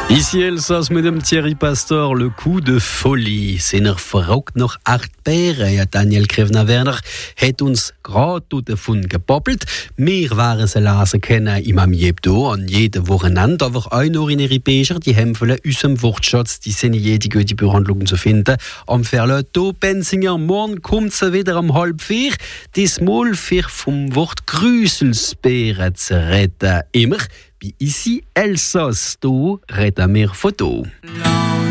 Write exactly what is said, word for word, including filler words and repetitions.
Ici Elsass mit dem Thierry Pastor, le coup de folie. Sind er verrückt nach Erdbeeren? Ja, Daniel Krevner-Werner hat uns gerade davon gebabbelt. Wir waren sie lesen können im Amiebdo an jedem Wochenende, aber auch noch in Europäischer, die haben von unserem Wortschatz, die sind jede gute Behandlung zu finden. Am Verlöto Benzinger, morgen kommt sie wieder um halb vier. Diesmal für vom Wort Grüselsbeeren zu reden. Immer bei Ici Elsass, du reden wir von da.